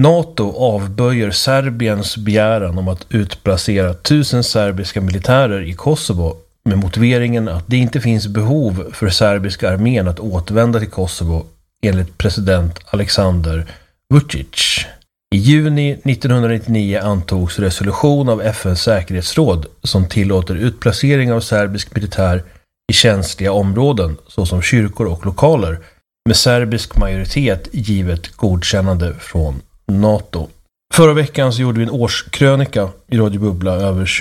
NATO avböjer Serbiens begäran om att utplacera 1000 serbiska militärer i Kosovo med motiveringen att det inte finns behov för serbiska armén att återvända till Kosovo enligt president Aleksandar Vučić. I juni 1999 antogs resolution av FNs säkerhetsråd som tillåter utplacering av serbisk militär i känsliga områden såsom kyrkor och lokaler med serbisk majoritet givet godkännande från NATO. Förra veckan så gjorde vi en årskrönika i Radio Bubbla över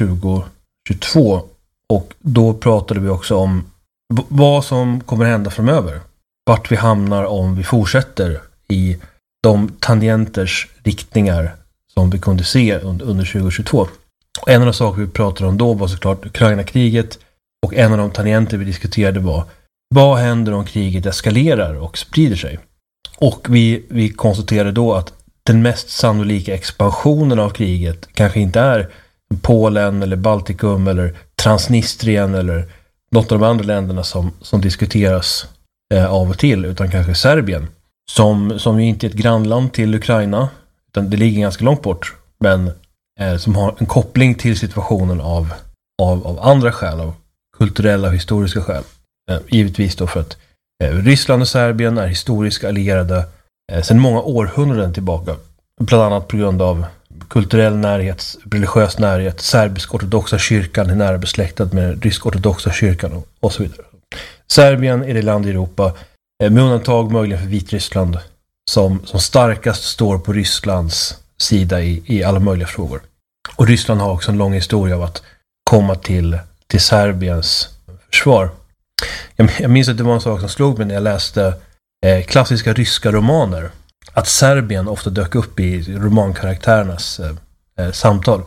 2022 och då pratade vi också om vad som kommer hända framöver. Vart vi hamnar om vi fortsätter i de tangenters riktningar som vi kunde se under 2022. Och en av de saker vi pratade om då var såklart Ukraina-kriget, och en av de tangenter vi diskuterade var vad händer om kriget eskalerar och sprider sig. Och vi konstaterade då att den mest sannolika expansionen av kriget kanske inte är Polen eller Baltikum eller Transnistrien eller något av de andra länderna som diskuteras av och till, utan kanske Serbien som ju inte är ett grannland till Ukraina, utan det ligger ganska långt bort, men som har en koppling till situationen av andra skäl, av kulturella och historiska skäl. Givetvis då för att Ryssland och Serbien är historiska allierade sedan många århundraden tillbaka, bland annat på grund av kulturell närhet, religiös närhet. Serbisk-ortodoxa kyrkan är nära besläktad med rysk-ortodoxa kyrkan och så vidare. Serbien är det land i Europa, med undantag möjligen för Vitryssland, som starkast står på Rysslands sida i alla möjliga frågor. Och Ryssland har också en lång historia av att komma till Serbiens försvar. Jag minns att det var en sak som slog mig när jag läste klassiska ryska romaner, att Serbien ofta dök upp i romankaraktärernas samtal.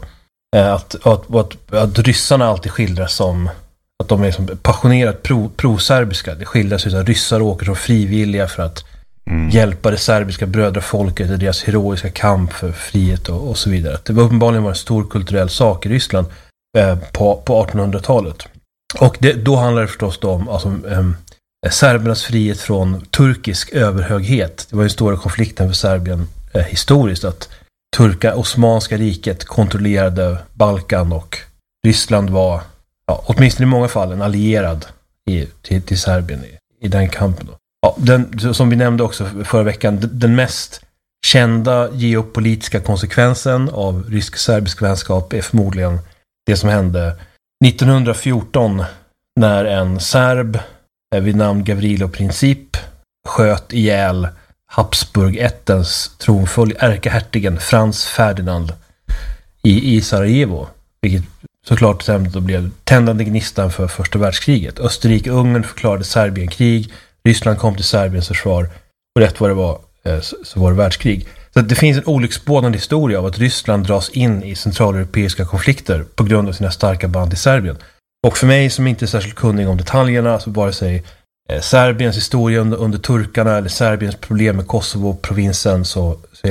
Att ryssarna alltid skildras som att de är som passionerat pro-serbiska. Det skildras att ryssar åker som frivilliga för att hjälpa det serbiska brödrafolket i deras heroiska kamp för frihet och så vidare. Det var uppenbarligen en stor kulturell sak i Ryssland på 1800-talet. Och då handlar det förstås om serbernas frihet från turkisk överhöghet. Det var den stora konflikten för Serbien historiskt, att Osmanska riket kontrollerade Balkan och Ryssland var, åtminstone i många fall, en allierad till Serbien i den kampen. Som vi nämnde också förra veckan, den mest kända geopolitiska konsekvensen av rysk-serbisk vänskap är förmodligen det som hände 1914 när en serb vid namn Gavrilo Princip sköt ihjäl Habsburg-ättens tronföljd ärkehertigen Frans Ferdinand i Sarajevo, vilket såklart sen då blev tändande gnistan för första världskriget. Österrike-Ungern förklarade Serbienkrig, Ryssland kom till Serbiens försvar, och rätt vad det var så var det världskrig. Så det finns en olycksbådande historia av att Ryssland dras in i centraleuropeiska konflikter på grund av sina starka band i Serbien. Och för mig som inte är särskilt kunnig om detaljerna, alltså vare sig Serbiens historia under turkarna eller Serbiens problem med Kosovo-provinsen, så är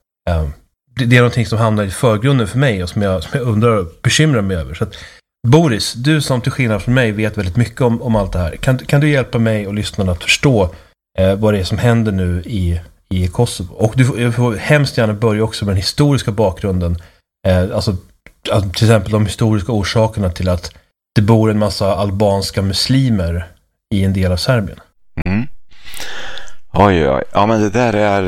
det är någonting som hamnar i förgrunden för mig och som jag undrar och bekymrar mig över. Så att, Boris, du som till skillnad från mig vet väldigt mycket om allt det här. Kan du hjälpa mig och lyssnarna att förstå vad det är som händer nu i Kosovo? Och du får hemskt gärna börja också med den historiska bakgrunden. Alltså till exempel de historiska orsakerna till att det bor en massa albanska muslimer i en del av Serbien. Mm. Oj. Ja, men det där är...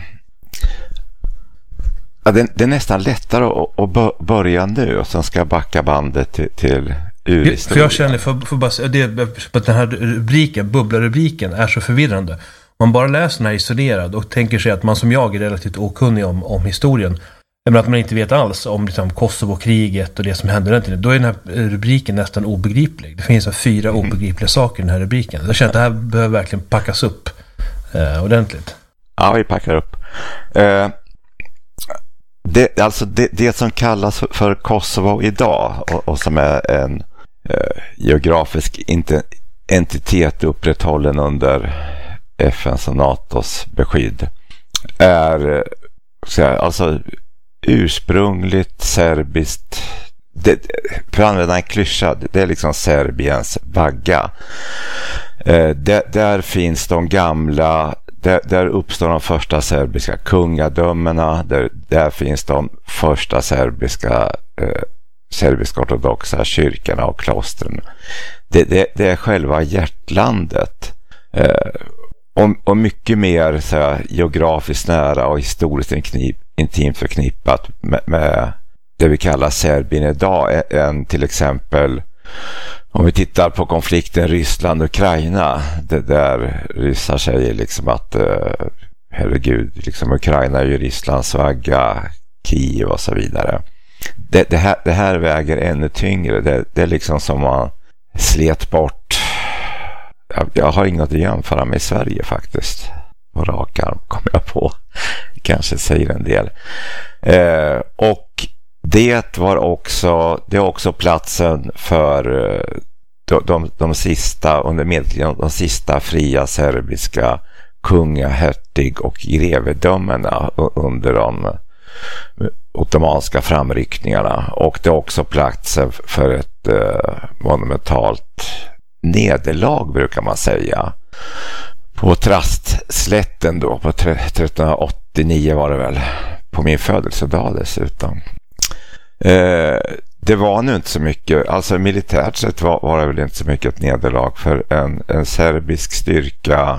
det är nästan lättare att börja nu och sen ska jag backa bandet till urhistorien. För jag känner för den här rubriken, bubblarubriken, är så förvirrande. Man bara läser den här isolerad och tänker sig att man som jag är relativt okunnig om historien, men att man inte vet alls om liksom Kosovo-kriget och det som hände den tiden. Då är den här rubriken nästan obegriplig. Det finns 4 obegripliga saker i den här rubriken. Jag känner att det här behöver verkligen packas upp ordentligt. Ja, vi packar upp. Det som kallas för Kosovo idag och som är en geografisk entitet upprätthållen under FNs och NATOs beskydd är alltså ursprungligt serbiskt. För att använda en klyscha, det är liksom Serbiens vagga. Där finns de gamla där uppstår de första serbiska kungadömena, där finns de första serbisk-ortodoxa kyrkorna och klostren. Det är själva hjärtlandet. Och mycket mer så här, geografiskt nära och historiskt intimt förknippat med det vi kallar Serbien idag än till exempel om vi tittar på konflikten Ryssland-Ukraina, där ryssar säger liksom att herregud, liksom Ukraina är ju Rysslands vagga, Kiev och så vidare. Det här väger ännu tyngre. Det är liksom som man slet bort. Jag har inget att jämföra med i Sverige faktiskt. På rak arm kommer jag på. Kanske säger en del. Och det är också platsen för de sista under medeltiden, de sista fria serbiska hertig och grevedömena under de ottomanska framryckningarna. Och det är också platsen för ett monumentalt nederlag brukar man säga. På Trastslätten då, på 1389 var det väl, på min födelsedag dessutom. Det var nu inte så mycket, alltså militärt sett var det väl inte så mycket ett nederlag, för en serbisk styrka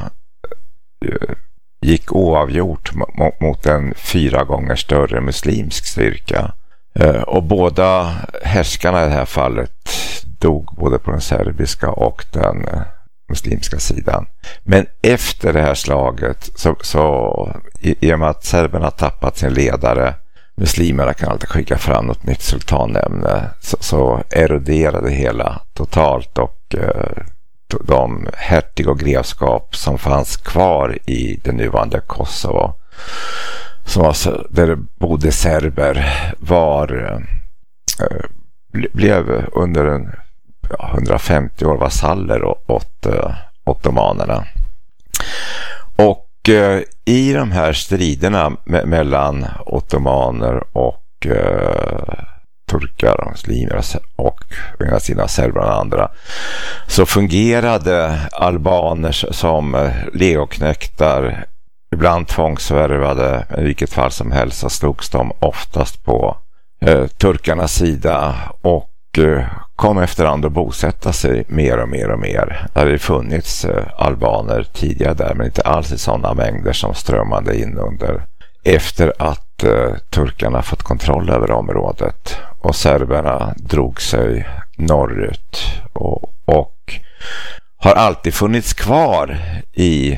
gick oavgjort mot en 4 gånger större muslimsk styrka. Och båda härskarna i det här fallet dog både på den serbiska och den muslimska sidan. Men efter det här slaget så i och med att serberna tappat sin ledare, muslimerna kan alltid skicka fram något nytt sultanämne, så eroderade hela totalt och de hertig och grevskap som fanns kvar i det nuvarande Kosovo, som alltså, där det bodde serber, blev under 150 år vasaller åt ottomanerna. Och i de här striderna mellan ottomaner och turkar och muslimer och ena sidan serber och andra, så fungerade albaner som legoknektar, ibland tvångsvärvade, i vilket fall som helst så slogs de oftast på turkarnas sida och kom efterhand att bosätta sig mer och mer och mer. Det hade funnits albaner tidigare där, men inte alls i sådana mängder som strömmade in efter att turkarna fått kontroll över området, och serberna drog sig norrut och har alltid funnits kvar i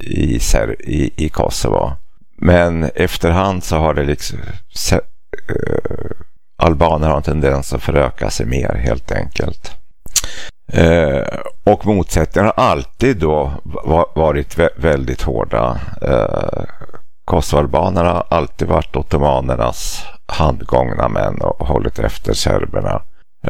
Kosovo. Men efterhand så har det liksom albaner har en tendens att föröka sig mer helt enkelt. Och motsättningarna har alltid då varit väldigt hårda. Kosovoalbanerna har alltid varit ottomanernas handgångna män och hållit efter serberna.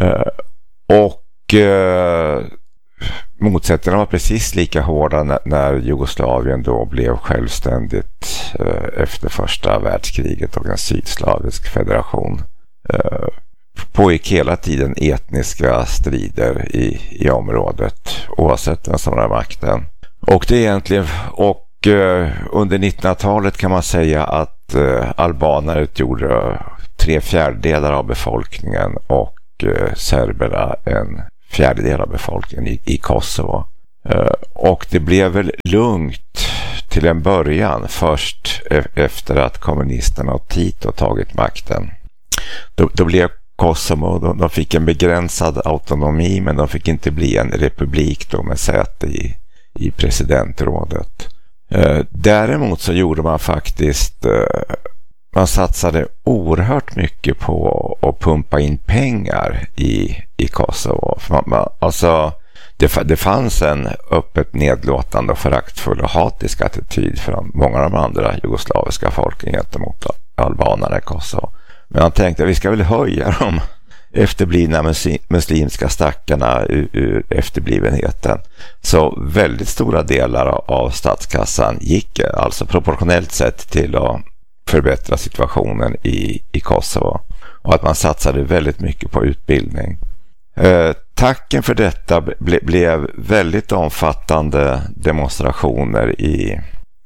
Motsättningarna var precis lika hårda när Jugoslavien då blev självständigt efter första världskriget och en sydslavisk federation. Pågick hela tiden etniska strider i området, oavsett vem som har makten. Och det är egentligen, under 1900-talet kan man säga att albaner utgjorde 3/4 av befolkningen och serberna 1/4 av befolkningen i Kosovo. Och det blev väl lugnt till en början, först efter att kommunisterna och Tito tagit makten. Då blev Kosovo, de fick en begränsad autonomi, men de fick inte bli en republik då med säte i presidentrådet. Däremot så gjorde man faktiskt, man satsade oerhört mycket på att pumpa in pengar i Kosovo. Alltså, det fanns en öppet nedlåtande och föraktfull och hatisk attityd från många av de andra jugoslaviska folken gentemot albanerna i Kosovo. Men han tänkte att vi ska väl höja de efterblivna muslimska stackarna ur efterblivenheten. Så väldigt stora delar av statskassan gick alltså proportionellt sett till att förbättra situationen i Kosovo. Och att man satsade väldigt mycket på utbildning. Tacken för detta blev väldigt omfattande demonstrationer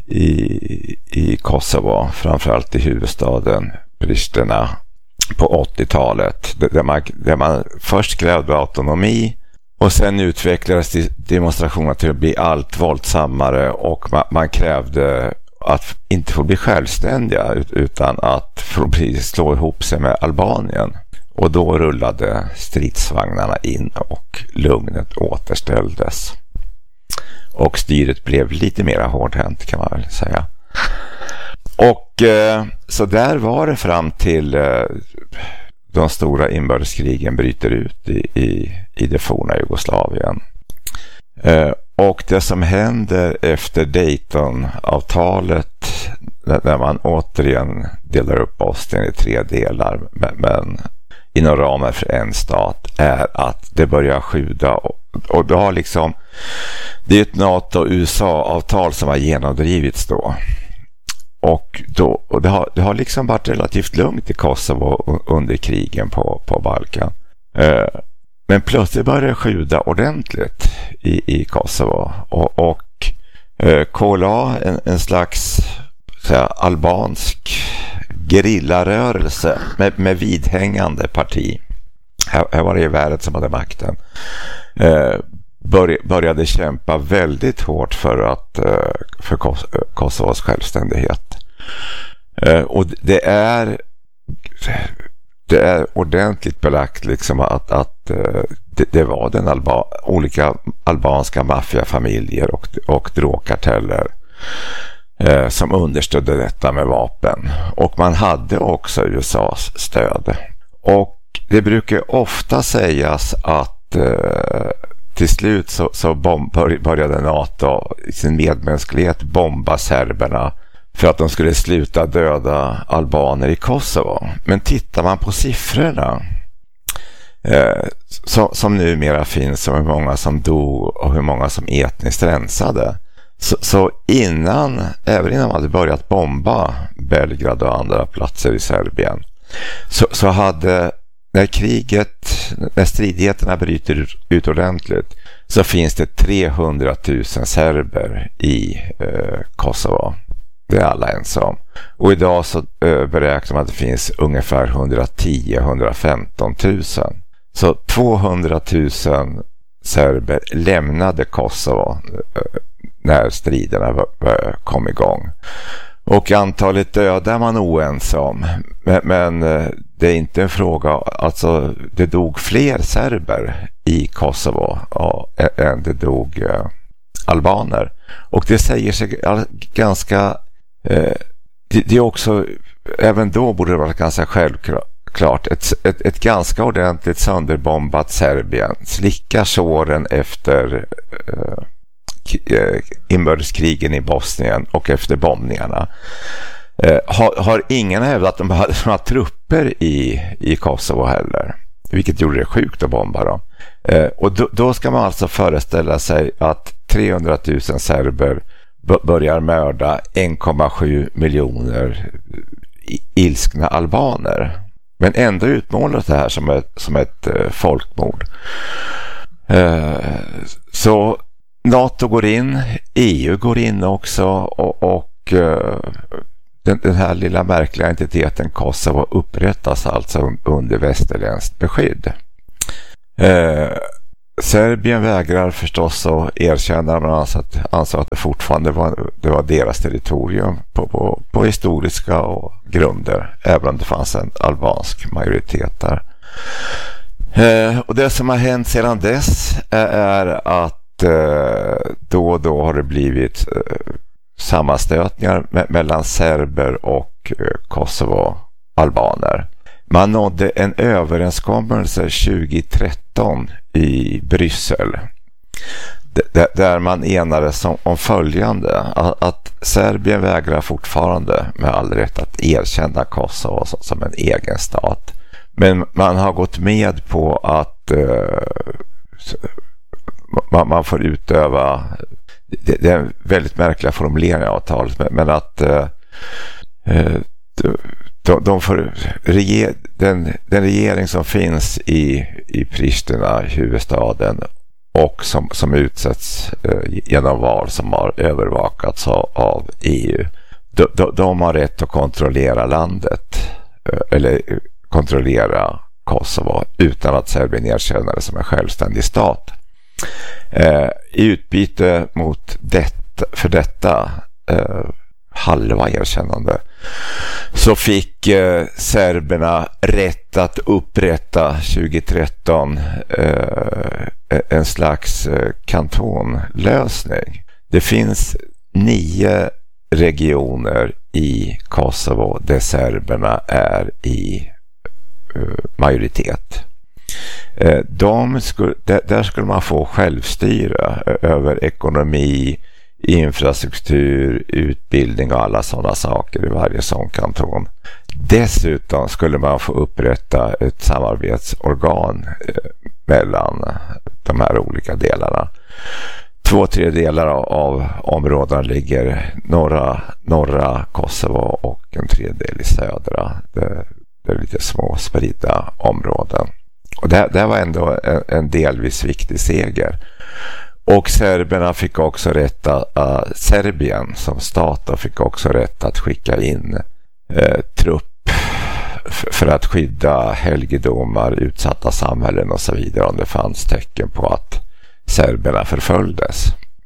i Kosovo, framförallt i huvudstaden Pristina på 80-talet, där man först krävde autonomi och sen utvecklades demonstrationerna till att bli allt våldsammare, och man krävde att inte få bli självständiga utan att få slå ihop sig med Albanien. Och då rullade stridsvagnarna in och lugnet återställdes. Och styret blev lite mer hårdhänt, kan man väl säga. Och så där var det fram till de stora inbördeskrigen bryter ut i det forna Jugoslavien. Och det som händer efter Dayton-avtalet, när man återigen delar upp Bosnien i 3 delar, men inom ramen för en stat, är att det börjar sjuda. Och det har liksom, det är ett NATO-USA-avtal som har genomdrivits då. Och det har liksom varit relativt lugnt i Kosovo under krigen på Balkan. Men plötsligt började det sjuda ordentligt i Kosovo. Och KLA, en slags albansk gerillarörelse med vidhängande parti. Här var det ju värdet som hade makten. Började kämpa väldigt hårt för Kosovos självständighet. Och det är ordentligt belagt liksom att det var den olika albanska maffiafamiljer och drogkarteller som understödde detta med vapen. Och man hade också USAs stöd. Och det brukar ofta sägas att till slut så började NATO i sin medmänsklighet bomba serberna för att de skulle sluta döda albaner i Kosovo. Men tittar man på siffrorna som numera finns, och hur många som dog och hur många som etniskt rensade, så även innan man hade börjat bomba Belgrad och andra platser i Serbien, så hade, när stridigheterna bryter ut ordentligt, så finns det 300 000 serber i Kosovo. Det är alla ensam. Och idag så beräknar man att det finns ungefär 110-115 000. Så 200 000 serber lämnade Kosovo när striderna kom igång. Och antalet döda är man oense om. Men det är inte en fråga, alltså det dog fler serber i Kosovo än det dog albaner. Och det säger sig ganska, det är också, även då borde det vara ganska självklart, ett ganska ordentligt sönderbombat Serbien slickar såren efter inbördeskrigen i Bosnien och efter bombningarna. Har ingen hävdat att de hade några trupper i Kosovo heller, vilket gjorde det sjukt att bomba dem. Och då ska man alltså föreställa sig att 300 000 serber börjar mörda 1,7 miljoner ilskna albaner, men ändå utmålas det här som ett folkmord. Så NATO går in, EU går in också, och den här lilla märkliga entiteten Kosovo upprättas alltså under västerländskt beskydd. Serbien vägrar förstås att erkänna, men ansåg att det fortfarande var deras territorium på historiska och grunder, även om det fanns en albansk majoritet där. Och det som har hänt sedan dess är att då och då har det blivit sammanstötningar mellan serber och Kosovo-albaner. Man nådde en överenskommelse 2013 i Bryssel där man enades om följande, att Serbien vägrar fortfarande med all rätt att erkänna Kosovo som en egen stat. Men man har gått med på att man får utöva, det är en väldigt märkliga formulering i avtalet, men att de får den regering som finns i Pristina, huvudstaden, och som utsätts genom val som har övervakats av EU. De har rätt att kontrollera landet eller kontrollera Kosovo utan att Serbien erkänner det som en självständig stat. I utbyte mot detta halva erkännande så fick serberna rätt att upprätta 2013 en slags kantonlösning. Det finns 9 regioner i Kosovo där serberna är i majoritet. Där skulle man få självstyre över ekonomi, infrastruktur, utbildning och alla sådana saker i varje sån kanton. Dessutom skulle man få upprätta ett samarbetsorgan mellan de här olika delarna. 2/3 av områdena ligger norra Kosovo och en tredjedel i södra. Det är lite små spridda områden. Och det var ändå en delvis viktig seger. Och serberna fick också rätt Serbien som stat fick också rätt att skicka in trupp för att skydda helgedomar, utsatta samhällen och så vidare om det fanns tecken på att serberna förföljdes.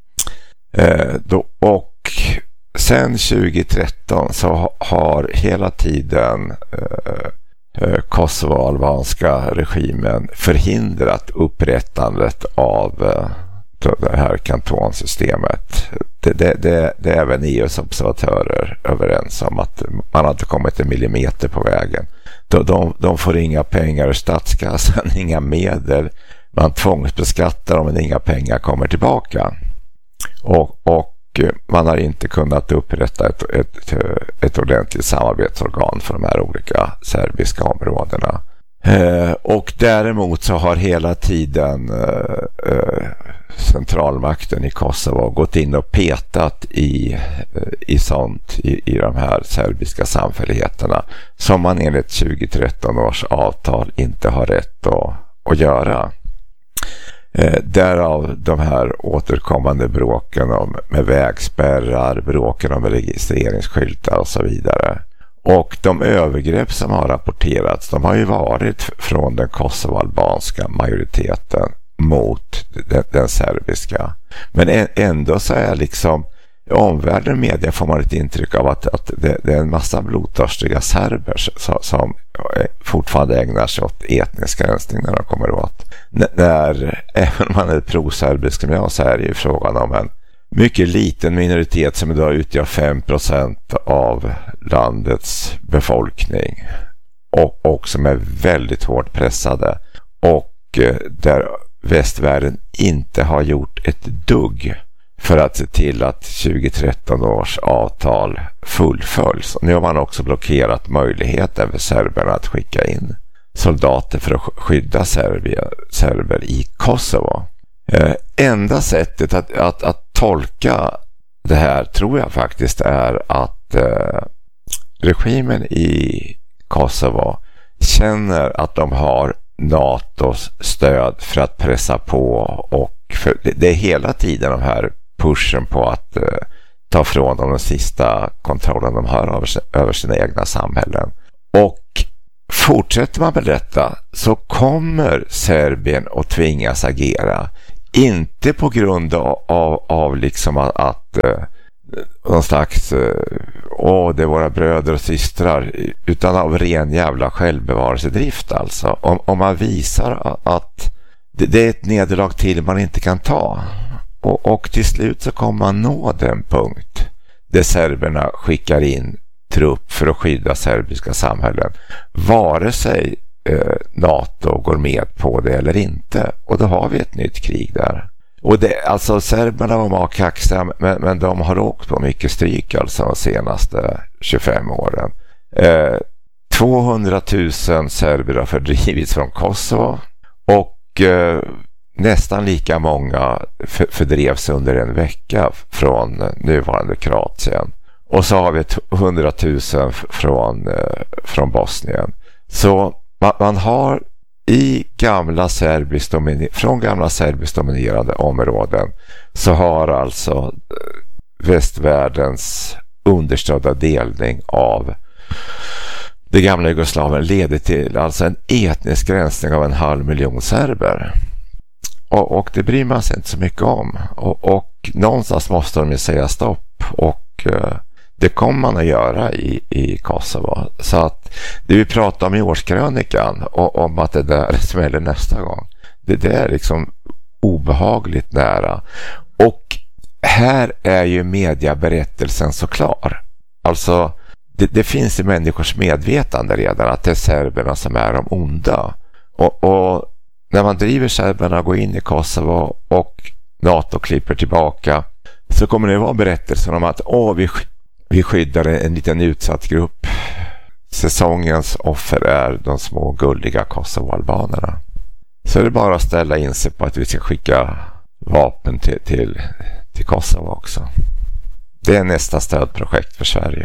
Och sen 2013 så har hela tiden kosovo-albanska regimen förhindrat upprättandet av det här kantonsystemet. Det är även EUs observatörer överens om att man inte kommit en millimeter på vägen. De får inga pengar ur statskassan, inga medel. Man tvångsbeskattar dem men inga pengar kommer tillbaka. Och man har inte kunnat upprätta ett ordentligt samarbetsorgan för de här olika serbiska områdena. Och däremot så har hela tiden centralmakten i Kosovo gått in och petat i de här serbiska samfälligheterna som man enligt 2013 års avtal inte har rätt att göra. Därav de här återkommande bråken med vägspärrar, bråken om registreringsskyltar och så vidare. Och de övergrepp som har rapporterats, de har ju varit från den kosovo-albanska majoriteten mot den serbiska. Men ändå så är liksom i omvärlden media får man ett intryck av att det är en massa blodtörstiga serber som fortfarande ägnar sig åt etnisk rensning när de kommer åt. Även om man är pro-serbisk så är det ju frågan om en mycket liten minoritet som idag utgör 5% av landets befolkning och som är väldigt hårt pressade och där västvärlden inte har gjort ett dugg för att se till att 2013 års avtal fullföljs. Nu har man också blockerat möjligheten för serberna att skicka in soldater för att skydda serber i Kosovo. Enda sättet att tolka det här tror jag faktiskt är att regimen i Kosovo känner att de har NATOs stöd för att pressa på och det är hela tiden de här pushen på att ta från dem den sista kontrollen de har över sina egna samhällen. Och fortsätter man med detta så kommer Serbien att tvingas agera. Inte på grund av liksom att någon slags det är våra bröder och systrar, utan av ren jävla självbevarelsedrift alltså. Om man visar att det är ett nederlag till man inte kan ta. Och till slut så kommer man nå den punkt där serberna skickar in trupp för att skydda serbiska samhällen. Vare sig NATO går med på det eller inte. Och då har vi ett nytt krig där. Och alltså serberna var magkaxiga men de har åkt på mycket stryk alltså de senaste 25 åren. 200 000 serber har fördrivits från Kosovo och nästan lika många fördrevs under en vecka från nuvarande Kroatien. Och så har vi 100 000 från Bosnien. Så man har från gamla serbiskt dominerade områden så har alltså västvärldens understödda delning av det gamla Jugoslavien leder till alltså en etnisk rensning av 500 000 serber. Och det bryr man sig inte så mycket om. Och någonstans måste de ju säga stopp. Och det kommer man att göra i Kosovo. Så att det vi pratar om i årskrönikan om att det där smäller nästa gång. Det är liksom obehagligt nära. Och här är ju mediaberättelsen så klar. Alltså det finns i människors medvetande redan att det är serberna som är de onda. Och när man driver serberna att gå in i Kosovo och NATO klipper tillbaka så kommer det vara berättelsen om att vi skyddar en liten utsatt grupp. Säsongens offer är de små gulliga Kosovo-albanerna. Så är det bara att ställa in sig på att vi ska skicka vapen till Kosovo också. Det är nästa stödprojekt för Sverige.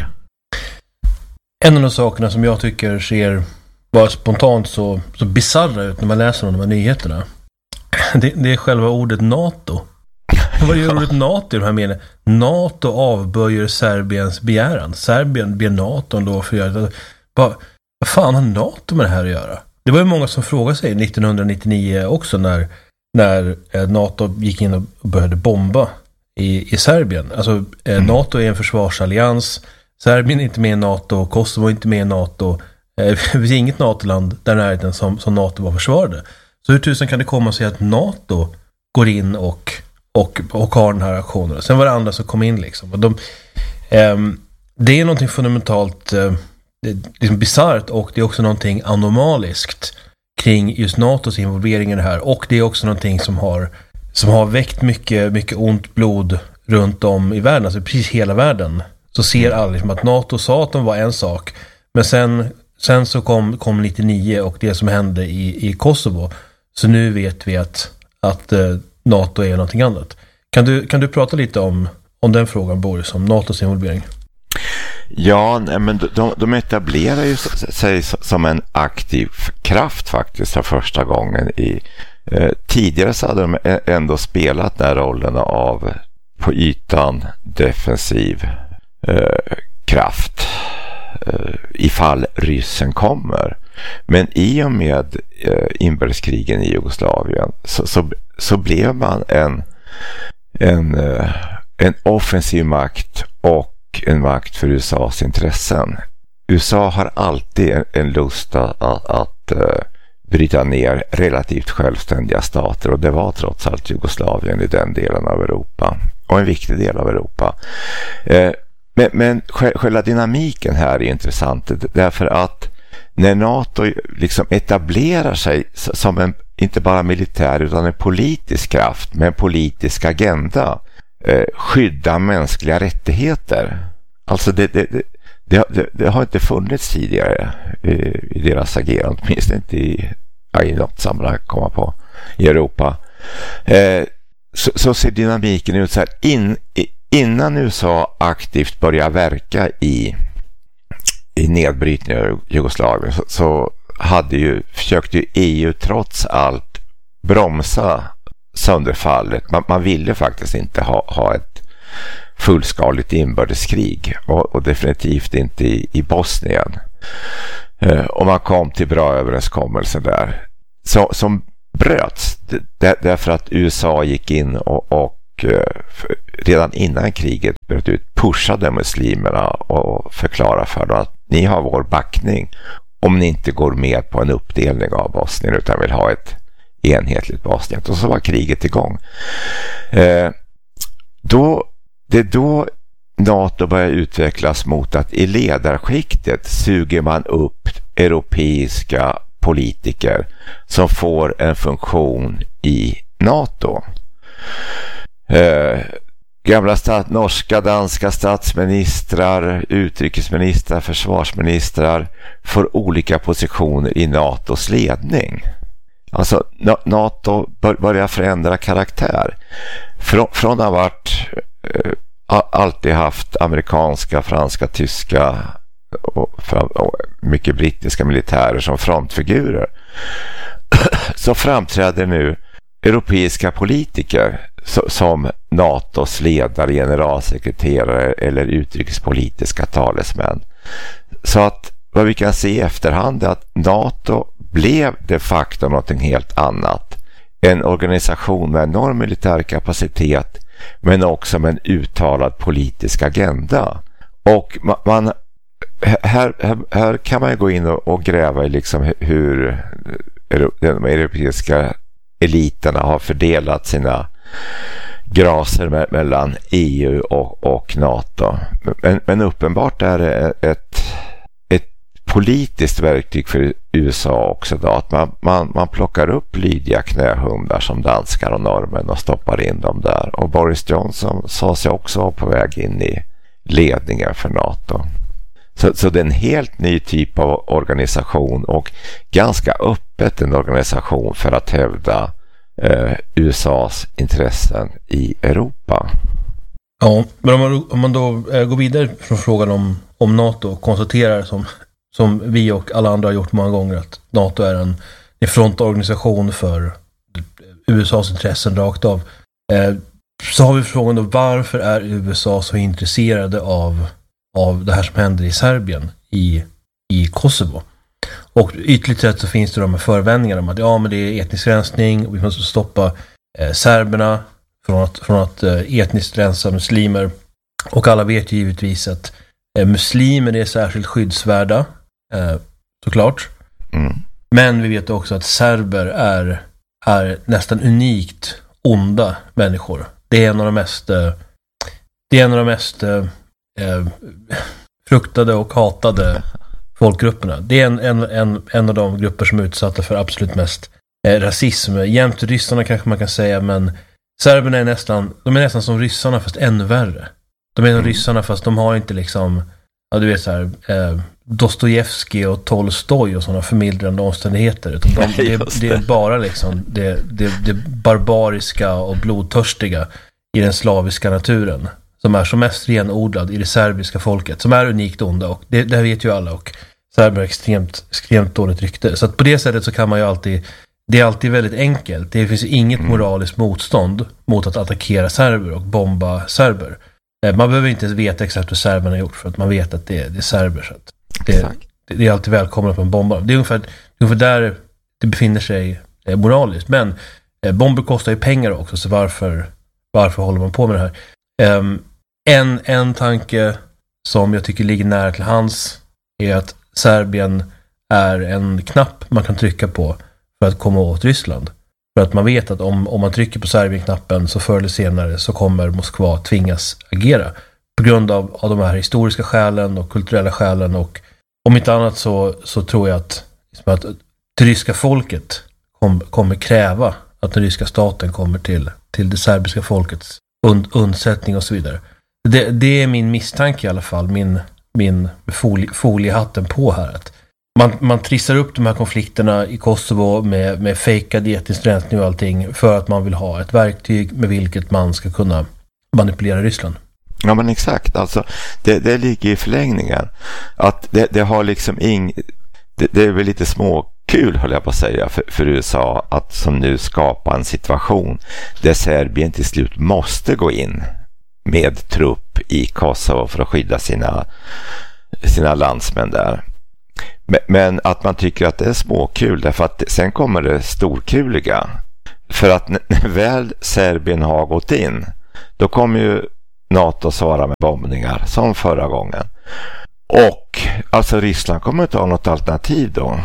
En av de sakerna som jag tycker ser bara spontant så bizarra ut när man läser om de här nyheterna. Det är själva ordet NATO. Vad gör ordet NATO i de här meningen? NATO avböjer Serbiens begäran. Serbien ber NATO då för att göra. Vad fan har NATO med det här att göra? Det var ju många som frågade sig 1999 också när NATO gick in och började bomba i Serbien. Alltså NATO är en försvarsallians. Serbien är inte med i NATO, Kosovo är inte med i NATO. Det finns inget NATO-land där närheten som NATO var försvarade. Så hur tusen kan det komma sig att NATO går in och har den här aktionen? Sen var det andra som kom in liksom. Och det är någonting fundamentalt liksom bizarrt, och det är också någonting anomaliskt kring just NATOs involvering i det här. Och det är också någonting som har väckt mycket ont blod runt om i världen, alltså precis hela världen. Så ser alla liksom att NATO sa att de var en sak, men sen så kom 99 och det som hände i Kosovo. Så nu vet vi att NATO är någonting annat. Kan du prata lite om den frågan, Boris, om NATOs involvering? Ja, men de etablerar ju sig som en aktiv kraft faktiskt för första gången. Tidigare så hade de ändå spelat den här rollen av på ytan defensiv kraft ifall ryssen kommer. Men i och med inbördeskrigen i Jugoslavien så blev man en offensiv makt och en makt för USAs intressen. USA har alltid en lust att bryta ner relativt självständiga stater, och det var trots allt Jugoslavien i den delen av Europa, och en viktig del av Europa. Men själva dynamiken här är intressant, därför att när NATO liksom etablerar sig som en, inte bara militär utan en politisk kraft med en politisk agenda, skydda mänskliga rättigheter. Alltså det har inte funnits tidigare i deras agerande, åtminstone inte i något sammanhang komma på i Europa. Så ser dynamiken ut så här. Innan USA aktivt börjar verka i nedbrytningen av Jugoslavien så försökte ju EU trots allt bromsa sönderfallet. Man ville faktiskt inte ha ett fullskaligt inbördeskrig, och definitivt inte i Bosnien. Och man kom till bra överenskommelser där som bröts därför att USA gick in och redan innan kriget bröt ut pushade muslimerna och förklarade för dem att ni har vår backning om ni inte går med på en uppdelning av Bosnien utan vill ha ett enhetligt Bosnien. Och så var kriget igång. Det är då NATO börjar utvecklas mot att i ledarskiktet suger man upp europeiska politiker som får en funktion i NATO. Gamla norska, danska statsministrar, utrikesministrar, försvarsministrar får olika positioner i NATOs ledning. Alltså NATO börjar förändra karaktär. Från att ha varit alltid haft amerikanska, franska, tyska och mycket brittiska militärer som frontfigurer, så framträder nu europeiska politiker som NATOs ledare, generalsekreterare eller utrikespolitiska talesmän. Så att vad vi kan se i efterhand är att NATO blev de facto något helt annat. En organisation med enorm militär kapacitet men också med en uttalad politisk agenda. Och här kan man gå in och gräva i liksom hur de europeiska eliterna har fördelat sina graser mellan EU och NATO. Men uppenbart är det ett politiskt verktyg för USA också då, att man plockar upp lydiga knähundar som danskar och norrmän och stoppar in dem där. Och Boris Johnson sa sig också vara på väg in i ledningen för NATO. Så det är en helt ny typ av organisation och ganska öppet en organisation för att hävda USAs intressen i Europa. Ja, men om man då går vidare från frågan om NATO och konstaterar som vi och alla andra har gjort många gånger att NATO är en frontorganisation för USAs intressen rakt av. Så har vi frågan då, varför är USA så intresserade av det här som händer i Serbien i Kosovo? Och ytterligt sett så finns det de här förevändningarna om att men det är etnisk rensning och vi måste stoppa serberna från att etniskt rensa muslimer. Och alla vet ju givetvis att muslimer är särskilt skyddsvärda, såklart. Mm. Men vi vet också att serber är nästan unikt onda människor. Det är en av de mest fruktade och hatade folkgrupperna. Det är en av de grupper som är utsatta för absolut mest rasism. Jämt ryssarna kanske man kan säga, men serberna är nästan som ryssarna fast ännu värre. De är som ryssarna fast de har inte liksom, ja du vet så här, Dostojevskij och Tolstoj och sådana förmildrande omständigheter, utan det är bara liksom det barbariska och blodtörstiga i den slaviska naturen som är som mest renodlad i det serbiska folket, som är unikt onda, och det vet ju alla, och serber är extremt dåligt rykte. Så att på det sättet så kan man ju alltid, det är alltid väldigt enkelt. Det finns inget moraliskt motstånd mot att attackera serber och bomba serber. Man behöver inte veta exakt hur serberna har gjort för att man vet att det är serber. Så att det är alltid välkommet att man bombar. Det är ungefär där det befinner sig moraliskt. Men bomber kostar ju pengar också, så varför håller man på med det här? En tanke som jag tycker ligger nära till hands är att Serbien är en knapp man kan trycka på för att komma åt Ryssland. För att man vet att om man trycker på Serbien-knappen så förr eller senare så kommer Moskva tvingas agera. På grund av de här historiska skälen och kulturella skälen, och om inte annat så tror jag att det ryska folket kommer kräva att den ryska staten kommer till det serbiska folkets undsättning och så vidare. Det är min misstanke i alla fall, min foliehatten på här, att man trissar upp de här konflikterna i Kosovo med fejkad etnisk rensning och allting för att man vill ha ett verktyg med vilket man ska kunna manipulera Ryssland. Ja, men exakt. Alltså, det ligger i förlängningen. Att det har liksom det är väl lite småkul, höll jag på att säga, för USA att som nu skapa en situation där Serbien till slut måste gå in med trupp i Kosovo för att skydda sina landsmän där. Men att man tycker att det är småkul, därför att sen kommer det storkuliga. För att när väl Serbien har gått in, då kommer ju NATO svara med bombningar som förra gången. Och alltså Ryssland kommer inte ha något alternativ då.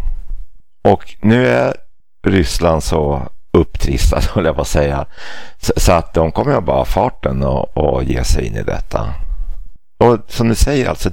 Och nu är Ryssland så upptrissad, håller jag på att säga, så att de kommer att bara farten och ge sig in i detta. Och som du säger, alltså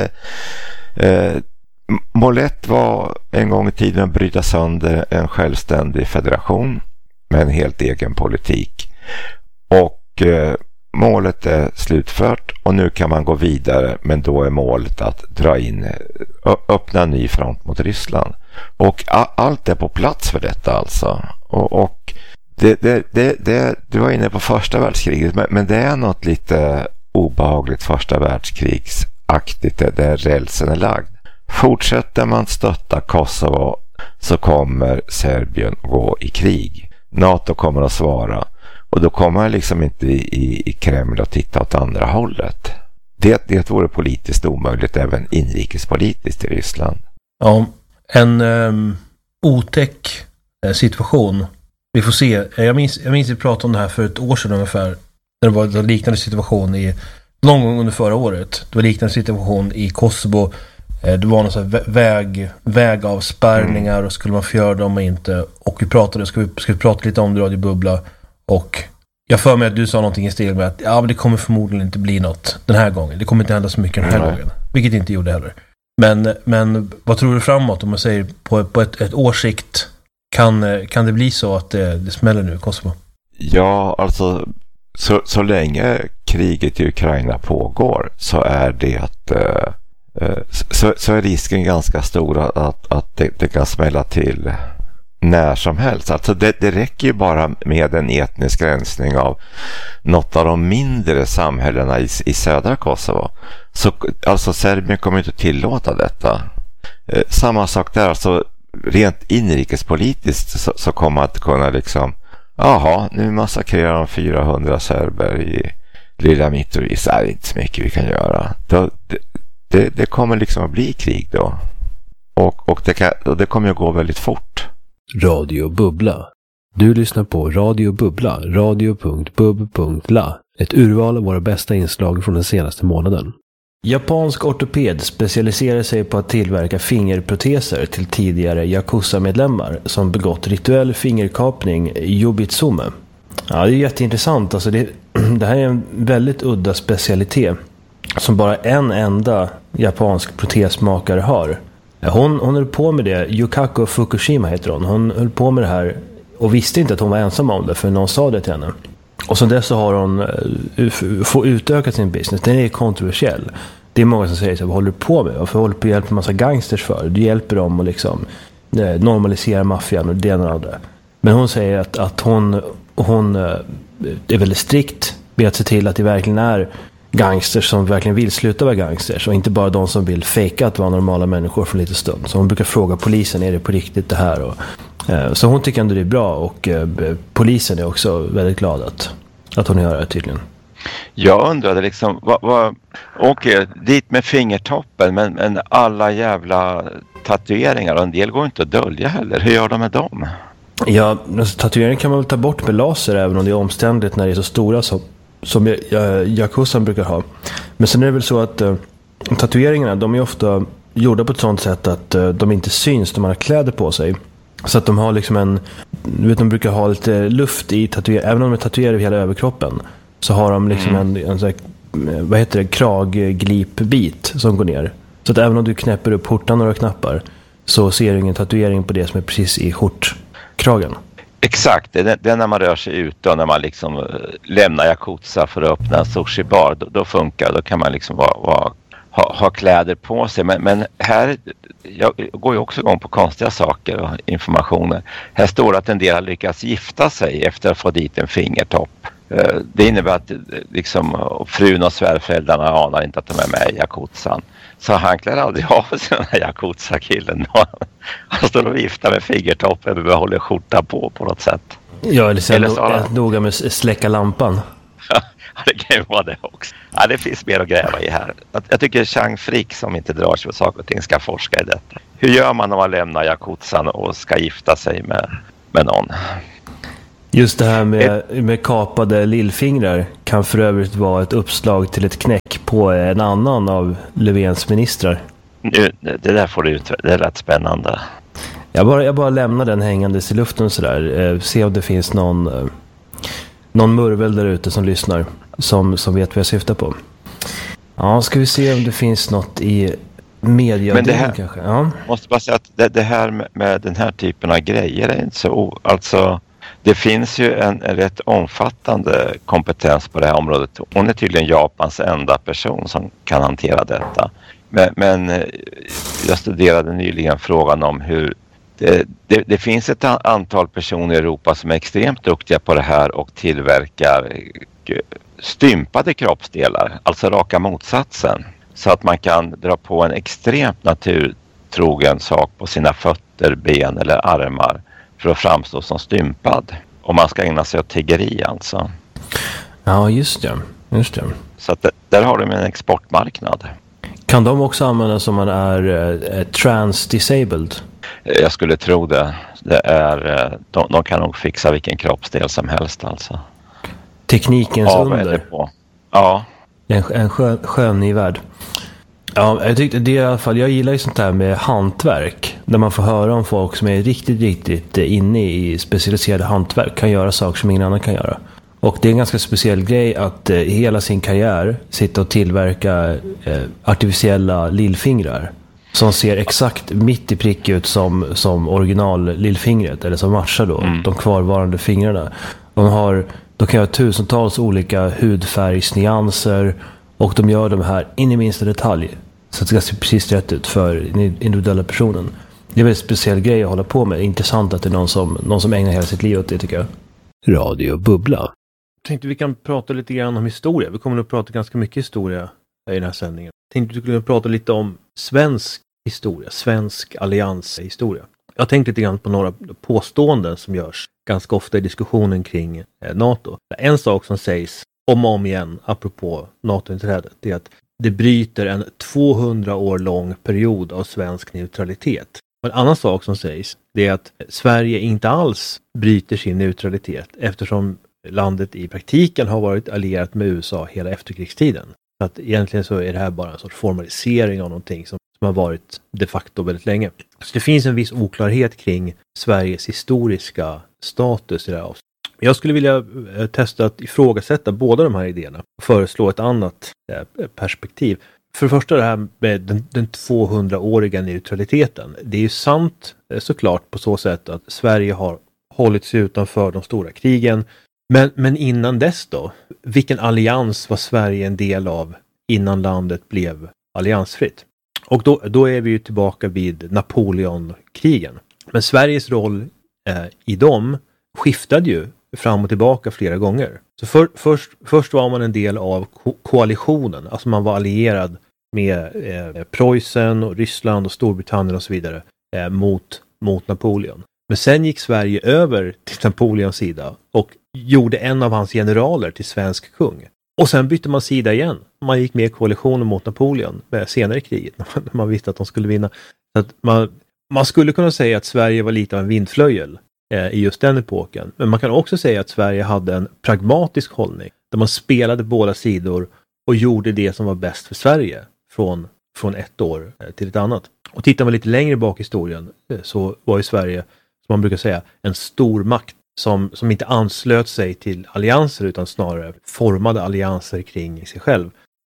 mål 1 var en gång i tiden att bryta sönder en självständig federation med en helt egen politik. Och målet är slutfört och nu kan man gå vidare, men då är målet att öppna en ny front mot Ryssland. Och allt är på plats för detta alltså. Och du var inne på första världskriget, men det är något lite obehagligt första världskrigsaktigt där rälsen är lagd. Fortsätter man stötta Kosovo så kommer Serbien gå i krig. NATO kommer att svara. Och då kommer liksom inte i Kreml att titta åt andra hållet. Det vore politiskt omöjligt, även inrikespolitiskt i Ryssland. Ja, en otäck situation. Vi får se. Jag minns vi pratade om det här för ett år sedan ungefär. När det var en liknande situation någon gång under förra året. Det var en liknande situation i Kosovo. Det var någon sån här vägavspärrningar och skulle man få göra dem och inte. Och vi pratade, ska vi prata lite om det, Radio Bubbla. Och jag för mig att du sa någonting i stil med att men det kommer förmodligen inte bli något den här gången. Det kommer inte hända så mycket den här gången. Vilket inte gjorde heller. Men vad tror du framåt om man säger på ett års sikt? Kan det bli så att det smäller nu i Kosovo? Ja, alltså så länge kriget i Ukraina pågår så är det så är risken ganska stor att det kan smälla till när som helst. Alltså det räcker ju bara med en etnisk rensning av något av de mindre samhällena i södra Kosovo. Så alltså Serbien kommer inte tillåta detta. Samma sak där, alltså rent inrikespolitiskt så kommer man att kunna liksom, nu massakrerar de 400 serber i lilla Mitrovica. Det är inte så mycket vi kan göra. Det kommer liksom att bli krig då. Och det kommer att gå väldigt fort. Radio Bubbla. Du lyssnar på Radio Bubbla, radio.bub.la. Ett urval av våra bästa inslag från den senaste månaden. Japansk ortoped specialiserar sig på att tillverka fingerproteser till tidigare Yakuza-medlemmar som begått rituell fingerkapning Yubitsume. Ja, det är jätteintressant. Alltså det här är en väldigt udda specialitet som bara en enda japansk protesmakare har. Hon höll på med det. Yukako Fukushima heter hon. Hon höll på med det här och visste inte att hon var ensam om det, för någon sa det till henne. Och så dess så har hon få utökat sin business. Den är kontroversiell. Det är många som säger så här: vad håller du på med? Varför håller du på att hjälpa en massa gangsters för? Du hjälper dem att liksom normalisera maffian och det ena och det. Men hon säger att hon är väldigt strikt med att se till att det verkligen är gangsters som verkligen vill sluta vara gangsters och inte bara de som vill fejka att vara normala människor för en liten stund. Så hon brukar fråga polisen, är det på riktigt det här? Och, så hon tycker ändå det är bra, och polisen är också väldigt glad att hon gör det tydligen. Jag undrade liksom, okej, dit med fingertoppen, men alla jävla tatueringar, och en del går inte att dölja heller. Hur gör de med dem? Ja, alltså, tatueringen kan man väl ta bort med laser även om det är omständigt när det är så stora som Yakuzan brukar ha. Men sen är det väl så att tatueringarna, de är ofta gjorda på ett sånt sätt att de inte syns när man har kläder på sig. Så att de har liksom de brukar ha lite luft i tatueringen. Även om de tatuerar hela överkroppen så har de liksom en sån här, kragglipbit som går ner. Så att även om du knäpper upp skjortan några knappar så ser du ingen tatuering på det som är precis i skjortkragen. Exakt, det är när man rör sig ut och när man liksom lämnar Yakuza för att öppna en sushi-bar, då funkar det. Då kan man liksom ha kläder på sig. Men här, jag går ju också igång på konstiga saker och informationer. Här står att en del har lyckats gifta sig efter att få dit en fingertopp. Det innebär att liksom, frun och svärföräldrarna anar inte att de är med i Yakuzan. Så han klär aldrig av sig den här Yakuza-killen. Han står och viftar med fingertoppen och håller skjorta på något sätt. Ja, eller noga med släcka lampan. Ja, det kan ju vara det också. Ja, det finns mer att gräva i här. Jag tycker Chang Frick, som inte drar sig för saker och ting, ska forska i detta. Hur gör man när man lämnar Yakuzan och ska gifta sig med någon? Just det här med kapade lillfingrar kan för övrigt vara ett uppslag till ett knäck på en annan av Löfvens ministrar. Det där får du ut. Det är rätt spännande. Jag bara lämnar den hängandes i luften sådär. Se om det finns någon murvel där ute som lyssnar. Som vet vad jag syftar på. Ja, ska vi se om det finns något i media. Men det här, kanske. Ja. Måste bara säga att det här med den här typen av grejer är inte så... Alltså, det finns ju en rätt omfattande kompetens på det här området. Hon är tydligen Japans enda person som kan hantera detta. Men jag studerade nyligen frågan om hur det finns ett antal personer i Europa som är extremt duktiga på det här och tillverkar stympade kroppsdelar, alltså raka motsatsen. Så att man kan dra på en extremt otrogen sak på sina fötter, ben eller armar för att framstå som stympad. Och man ska ägna sig åt tiggeri alltså. Ja, just det. Så att där har de en exportmarknad. Kan de också användas om man är trans-disabled? Jag skulle tro det. De kan nog fixa vilken kroppsdel som helst alltså. Teknikens under. På. Ja. En skön ny värld. Ja, jag tyckte det i alla fall. Jag gillar ju sånt här med hantverk. Där man får höra om folk som är riktigt inne i specialiserade hantverk. Kan göra saker som ingen annan kan göra. Och det är en ganska speciell grej att hela sin karriär sitta och tillverka artificiella lillfingrar. Som ser exakt mitt i prick ut som original lillfingret. Eller som matchar då de kvarvarande fingrarna. De kan ha tusentals olika hudfärgsnyanser. Och de gör de här in i minsta detalj. Så att det ska se precis rätt ut för den individuella personen. Det är en väldigt speciell grej att hålla på med. Intressant att det är någon som ägnar hela sitt liv åt det, tycker jag. Radio Bubbla. Jag tänkte vi kan prata lite grann om historia. Vi kommer att prata ganska mycket historia i den här sändningen. Jag tänkte vi skulle prata lite om svensk historia. Svensk allianshistoria. Jag tänkte lite grann på några påståenden som görs ganska ofta i diskussionen kring NATO. En sak som sägs om och om igen, apropå NATO-inträdet, det är att det bryter en 200 år lång period av svensk neutralitet. Och en annan sak som sägs, det är att Sverige inte alls bryter sin neutralitet eftersom landet i praktiken har varit allierat med USA hela efterkrigstiden. Så att egentligen så är det här bara en sorts formalisering av någonting som har varit de facto väldigt länge. Så det finns en viss oklarhet kring Sveriges historiska status i det här avsnittet. Jag skulle vilja testa att ifrågasätta båda de här idéerna och föreslå ett annat perspektiv. För det första det här med den 200-åriga neutraliteten. Det är ju sant såklart på så sätt att Sverige har hållit sig utanför de stora krigen. Men innan dess då? Vilken allians var Sverige en del av innan landet blev alliansfritt? Och då är vi ju tillbaka vid Napoleonkrigen. Men Sveriges roll i dem skiftade ju fram och tillbaka flera gånger. Så först var man en del av koalitionen. Alltså man var allierad med Preussen och Ryssland och Storbritannien och så vidare mot Napoleon. Men sen gick Sverige över till Napoleons sida och gjorde en av hans generaler till svensk kung. Och sen bytte man sida igen. Man gick med i koalitionen mot Napoleon senare i kriget när man visste att de skulle vinna. Så att man skulle kunna säga att Sverige var lite av en vindflöjel i just den epoken. Men man kan också säga att Sverige hade en pragmatisk hållning där man spelade båda sidor och gjorde det som var bäst för Sverige från ett år till ett annat. Och tittar man lite längre bak i historien så var ju Sverige, som man brukar säga, en stor makt som inte anslöt sig till allianser utan snarare formade allianser kring sig själv.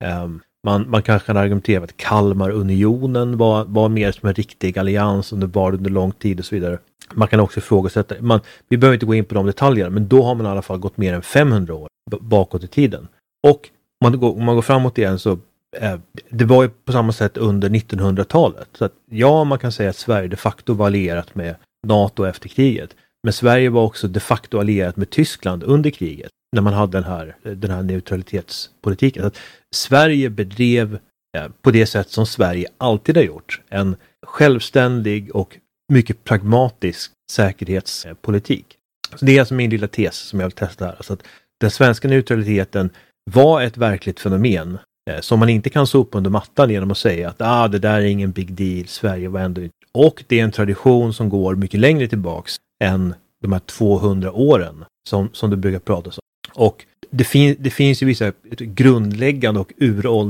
Man kanske kan argumentera att Kalmarunionen var mer som en riktig allians under lång tid och så vidare. Man kan också ifrågasätta, vi behöver inte gå in på de detaljerna, men då har man i alla fall gått mer än 500 år bakåt i tiden. Och om man går framåt igen så det var ju på samma sätt under 1900-talet. Så att, ja, man kan säga att Sverige de facto var allierat med NATO efter kriget. Men Sverige var också de facto allierat med Tyskland under kriget. När man hade den här neutralitetspolitiken. Så att Sverige bedrev på det sätt som Sverige alltid har gjort. En självständig och mycket pragmatisk säkerhetspolitik. Så det är alltså min lilla tes som jag vill testa här. Så att den svenska neutraliteten var ett verkligt fenomen som man inte kan sopa under mattan genom att säga att det där är ingen big deal, Sverige var ändå inte. Och det är en tradition som går mycket längre tillbaks än de här 200 åren som det brukar pratas om. Och det finns ju vissa grundläggande och uråldriga